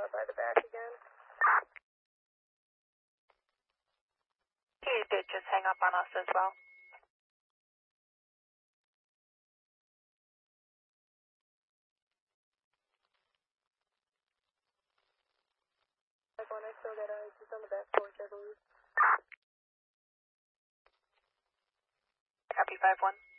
by the back again. He did just hang up on us as well. Like when I still got he's on the back porch, I believe. Copy 5-1.